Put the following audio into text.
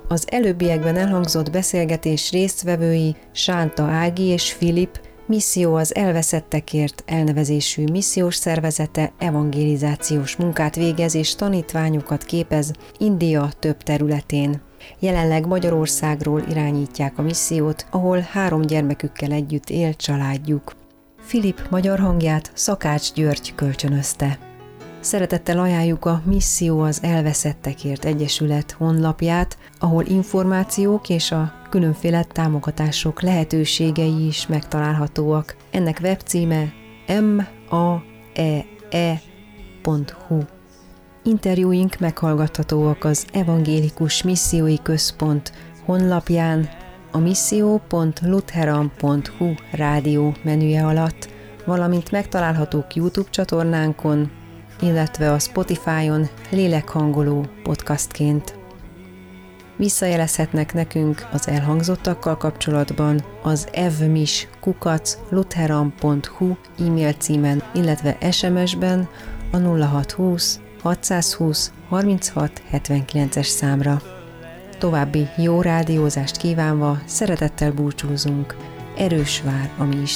Az előbbiekben elhangzott beszélgetés résztvevői Sánta Ági és Filip Misszió az elveszettekért elnevezésű missziós szervezete evangelizációs munkát végez és tanítványokat képez India több területén. Jelenleg Magyarországról irányítják a missziót, ahol 3 gyermekükkel együtt él családjuk. Filip magyar hangját Szakács György kölcsönözte. Szeretettel ajánljuk a Misszió az elveszettekért Egyesület honlapját, ahol információk és a különféle támogatások lehetőségei is megtalálhatóak. Ennek webcíme maee.hu. Interjúink meghallgathatóak az Evangélikus Missziói Központ honlapján, a misszió.lutheran.hu rádió menüje alatt, valamint megtalálhatók YouTube csatornánkon, illetve a Spotify-on lélekhangoló podcastként. Visszajelezhetnek nekünk az elhangzottakkal kapcsolatban az evmis@lutheran.hu e-mail címen, illetve SMS-ben a 0620 620 36 79-es számra. További jó rádiózást kívánva szeretettel búcsúzunk. Erős vár a mi Isten.